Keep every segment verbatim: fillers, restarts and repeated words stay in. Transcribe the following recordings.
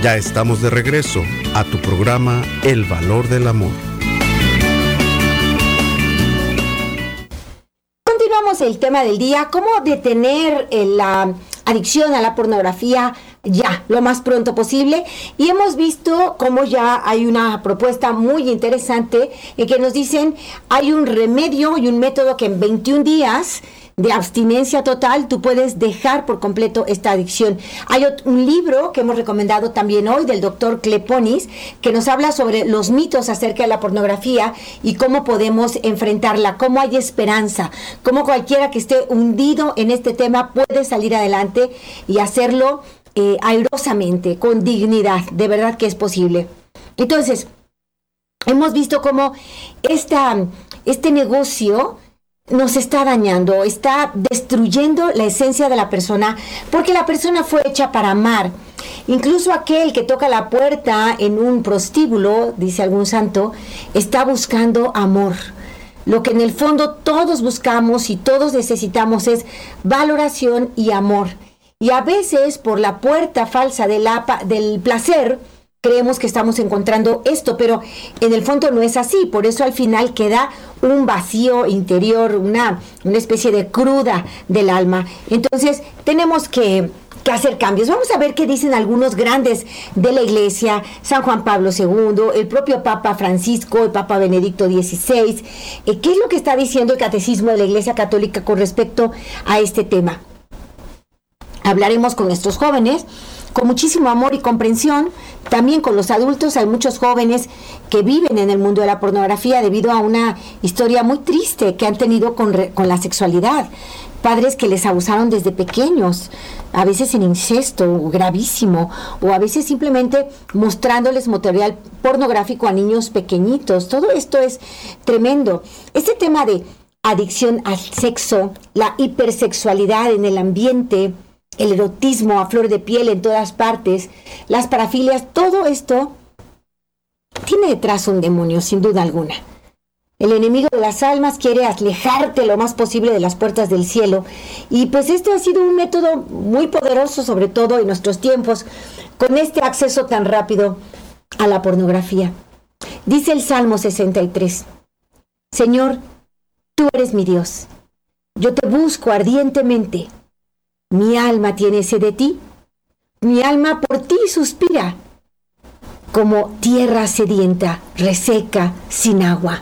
Ya estamos de regreso a tu programa El Valor del Amor. Continuamos el tema del día, cómo detener la adicción a la pornografía ya, lo más pronto posible. Y hemos visto cómo ya hay una propuesta muy interesante en que nos dicen hay un remedio y un método que en veintiún días de abstinencia total, tú puedes dejar por completo esta adicción. Hay un libro que hemos recomendado también hoy del doctor Kleponis, que nos habla sobre los mitos acerca de la pornografía y cómo podemos enfrentarla, cómo hay esperanza, cómo cualquiera que esté hundido en este tema puede salir adelante y hacerlo eh, airosamente, con dignidad. De verdad que es posible. Entonces, hemos visto cómo esta, este negocio nos está dañando, está destruyendo la esencia de la persona, porque la persona fue hecha para amar. Incluso aquel que toca la puerta en un prostíbulo, dice algún santo, está buscando amor. Lo que en el fondo todos buscamos y todos necesitamos es valoración y amor. Y a veces por la puerta falsa de la, del placer, creemos que estamos encontrando esto, pero en el fondo no es así. Por eso al final queda un vacío interior, una, una especie de cruda del alma. Entonces tenemos que, que hacer cambios. Vamos a ver qué dicen algunos grandes de la Iglesia, San Juan Pablo segundo, el propio Papa Francisco, el Papa Benedicto dieciséis. Eh, ¿Qué es lo que está diciendo el Catecismo de la Iglesia Católica con respecto a este tema? Hablaremos con nuestros jóvenes con muchísimo amor y comprensión. También con los adultos hay muchos jóvenes que viven en el mundo de la pornografía debido a una historia muy triste que han tenido con, re, con la sexualidad. Padres que les abusaron desde pequeños, a veces en incesto gravísimo, o a veces simplemente mostrándoles material pornográfico a niños pequeñitos. Todo esto es tremendo. Este tema de adicción al sexo, la hipersexualidad en el ambiente, el erotismo a flor de piel en todas partes, las parafilias, todo esto tiene detrás un demonio, sin duda alguna. El enemigo de las almas quiere alejarte lo más posible de las puertas del cielo. Y pues este ha sido un método muy poderoso, sobre todo en nuestros tiempos, con este acceso tan rápido a la pornografía. Dice el Salmo sesenta y tres, Señor, tú eres mi Dios, yo te busco ardientemente. Mi alma tiene sed de ti, mi alma por ti suspira, como tierra sedienta, reseca, sin agua.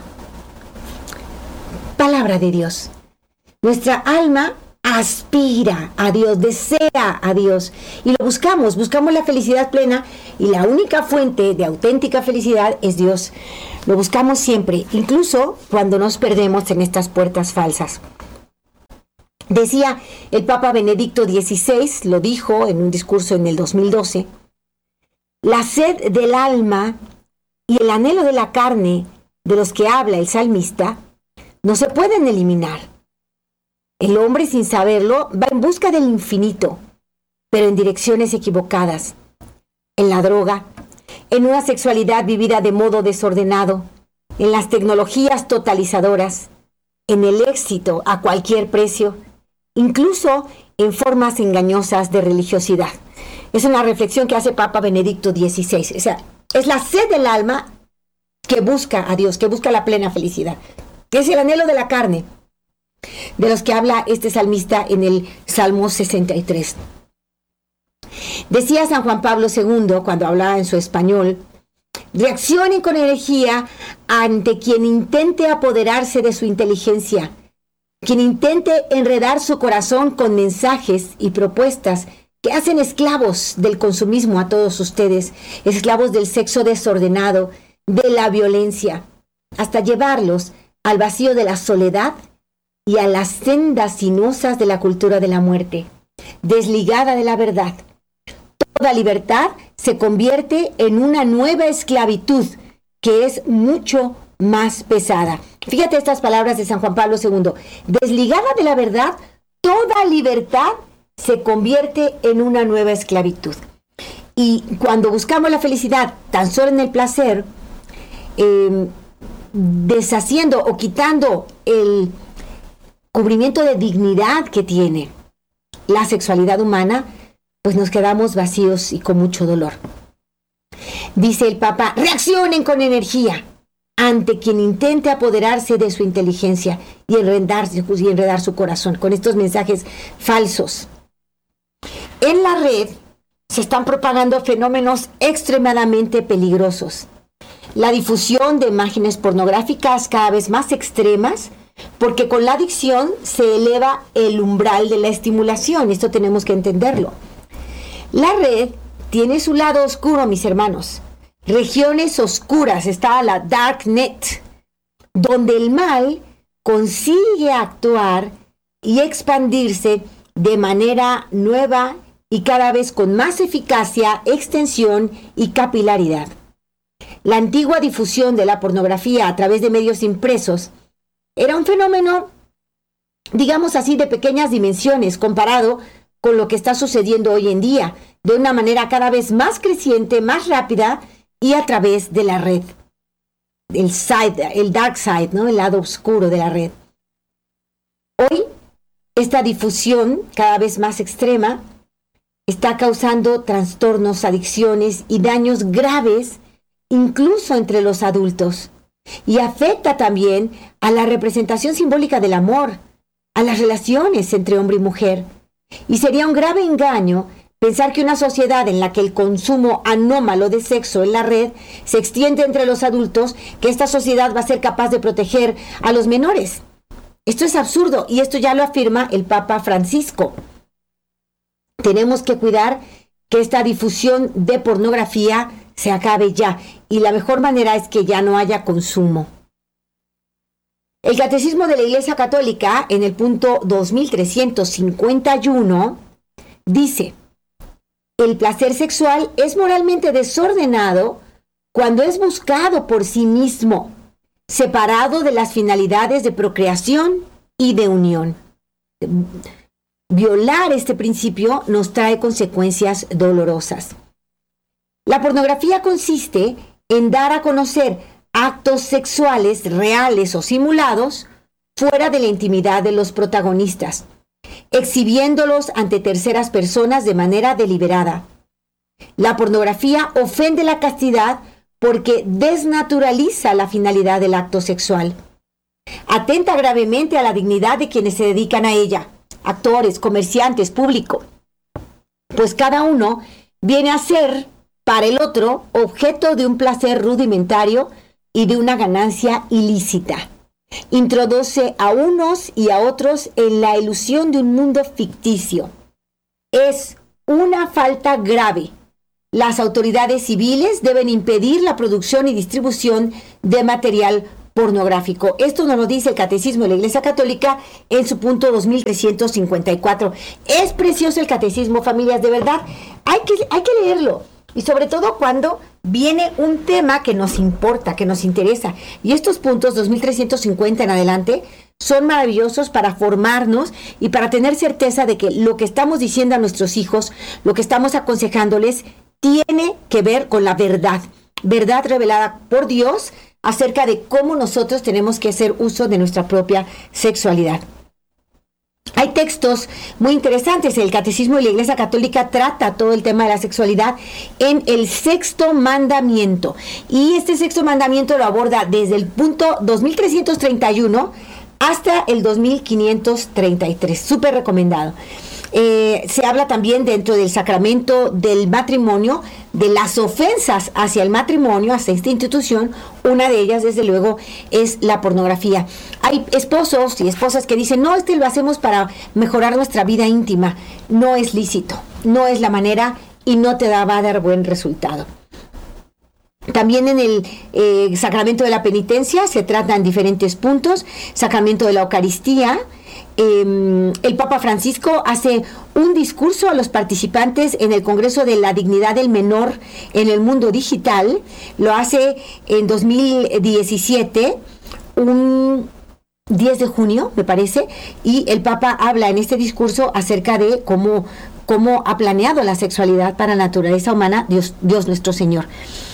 Palabra de Dios. Nuestra alma aspira a Dios, desea a Dios, y lo buscamos, buscamos la felicidad plena, y la única fuente de auténtica felicidad es Dios. Lo buscamos siempre, incluso cuando nos perdemos en estas puertas falsas. Decía el Papa Benedicto dieciséis, lo dijo en un discurso en el dos mil doce, la sed del alma y el anhelo de la carne de los que habla el salmista no se pueden eliminar. El hombre, sin saberlo, va en busca del infinito, pero en direcciones equivocadas, en la droga, en una sexualidad vivida de modo desordenado, en las tecnologías totalizadoras, en el éxito a cualquier precio, incluso en formas engañosas de religiosidad. Es una reflexión que hace Papa Benedicto dieciséis. O sea, es la sed del alma que busca a Dios, que busca la plena felicidad, que es el anhelo de la carne, de los que habla este salmista en el Salmo sesenta y tres. Decía San Juan Pablo segundo, cuando hablaba en su español, reaccionen con energía ante quien intente apoderarse de su inteligencia, quien intente enredar su corazón con mensajes y propuestas que hacen esclavos del consumismo a todos ustedes, esclavos del sexo desordenado, de la violencia, hasta llevarlos al vacío de la soledad y a las sendas sinuosas de la cultura de la muerte, desligada de la verdad. Toda libertad se convierte en una nueva esclavitud que es mucho más pesada. Fíjate estas palabras de San Juan Pablo segundo. Desligada de la verdad, toda libertad se convierte en una nueva esclavitud. Y cuando buscamos la felicidad tan solo en el placer, eh, deshaciendo o quitando el cubrimiento de dignidad que tiene la sexualidad humana, pues nos quedamos vacíos y con mucho dolor. Dice el Papa, reaccionen con energía ante quien intente apoderarse de su inteligencia y enredar, y enredar su corazón con estos mensajes falsos. En la red se están propagando fenómenos extremadamente peligrosos. La difusión de imágenes pornográficas cada vez más extremas, porque con la adicción se eleva el umbral de la estimulación. Esto tenemos que entenderlo. La red tiene su lado oscuro, mis hermanos. Regiones oscuras, está la dark net, donde el mal consigue actuar y expandirse de manera nueva y cada vez con más eficacia, extensión y capilaridad. La antigua difusión de la pornografía a través de medios impresos era un fenómeno, digamos así, de pequeñas dimensiones comparado con lo que está sucediendo hoy en día, de una manera cada vez más creciente, más rápida y a través de la red. El side, el dark side, ¿no? El lado oscuro de la red. Hoy, esta difusión cada vez más extrema está causando trastornos, adicciones y daños graves, incluso entre los adultos. Y afecta también a la representación simbólica del amor, a las relaciones entre hombre y mujer. Y sería un grave engaño pensar que una sociedad en la que el consumo anómalo de sexo en la red se extiende entre los adultos, que esta sociedad va a ser capaz de proteger a los menores. Esto es absurdo y esto ya lo afirma el Papa Francisco. Tenemos que cuidar que esta difusión de pornografía se acabe ya, y la mejor manera es que ya no haya consumo. El Catecismo de la Iglesia Católica, en el punto dos mil trescientos cincuenta y uno, dice: el placer sexual es moralmente desordenado cuando es buscado por sí mismo, separado de las finalidades de procreación y de unión. Violar este principio nos trae consecuencias dolorosas. La pornografía consiste en dar a conocer actos sexuales reales o simulados fuera de la intimidad de los protagonistas, exhibiéndolos ante terceras personas de manera deliberada. La pornografía ofende la castidad porque desnaturaliza la finalidad del acto sexual. Atenta gravemente a la dignidad de quienes se dedican a ella, actores, comerciantes, público, pues cada uno viene a ser para el otro objeto de un placer rudimentario y de una ganancia ilícita. Introduce a unos y a otros en la ilusión de un mundo ficticio. Es una falta grave. Las autoridades civiles deben impedir la producción y distribución de material pornográfico. Esto nos lo dice el Catecismo de la Iglesia Católica en su punto dos mil trescientos cincuenta y cuatro. Es precioso el Catecismo, familias, de verdad. Hay que, hay que leerlo. Y sobre todo cuando viene un tema que nos importa, que nos interesa. Y estos puntos, dos mil trescientos cincuenta en adelante, son maravillosos para formarnos y para tener certeza de que lo que estamos diciendo a nuestros hijos, lo que estamos aconsejándoles, tiene que ver con la verdad. Verdad revelada por Dios acerca de cómo nosotros tenemos que hacer uso de nuestra propia sexualidad. Hay textos muy interesantes. El Catecismo de la Iglesia Católica trata todo el tema de la sexualidad en el sexto mandamiento. Y este sexto mandamiento lo aborda desde el punto dos mil trescientos treinta y uno hasta el dos mil quinientos treinta y tres. Súper recomendado. Eh, se habla también dentro del sacramento del matrimonio de las ofensas hacia el matrimonio, hacia esta institución. Una de ellas, desde luego, es la pornografía. Hay esposos y esposas que dicen, no, este lo hacemos para mejorar nuestra vida íntima. No es lícito, no es la manera y no te da, va a dar buen resultado. También en el eh, sacramento de la penitencia se tratan diferentes puntos. Sacramento de la Eucaristía. Eh, el Papa Francisco hace un discurso a los participantes en el Congreso de la Dignidad del Menor en el Mundo Digital. Lo hace en dos mil diecisiete, un diez de junio, me parece, y el Papa habla en este discurso acerca de cómo, cómo ha planeado la sexualidad para la naturaleza humana Dios, Dios nuestro Señor.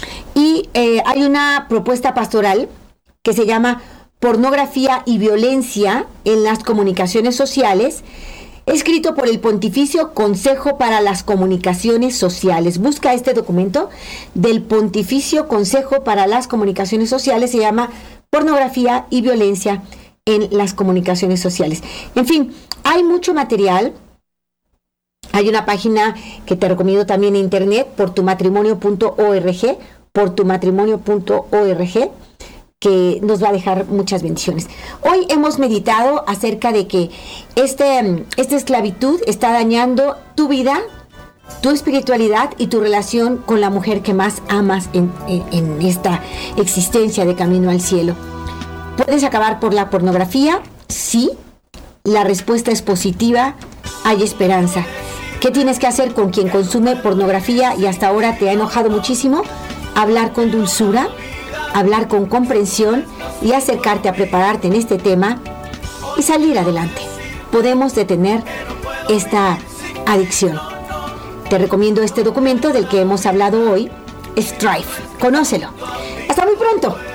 Y eh, hay una propuesta pastoral que se llama Pornografía y Violencia en las Comunicaciones Sociales, escrito por el Pontificio Consejo para las Comunicaciones Sociales. Busca este documento del Pontificio Consejo para las Comunicaciones Sociales, se llama Pornografía y Violencia en las Comunicaciones Sociales. En fin, hay mucho material. Hay una página que te recomiendo también en internet, por tu matrimonio punto org, por tu matrimonio punto org, que nos va a dejar muchas bendiciones. Hoy hemos meditado acerca de que este, esta esclavitud está dañando tu vida, tu espiritualidad y tu relación con la mujer que más amas en, en, en esta existencia de camino al cielo. ¿Puedes acabar por la pornografía? Sí. La respuesta es positiva. Hay esperanza. ¿Qué tienes que hacer con quien consume pornografía y hasta ahora te ha enojado muchísimo? Hablar con dulzura, hablar con comprensión y acercarte a prepararte en este tema y salir adelante. Podemos detener esta adicción. Te recomiendo este documento del que hemos hablado hoy, Strife. Conócelo. Hasta muy pronto.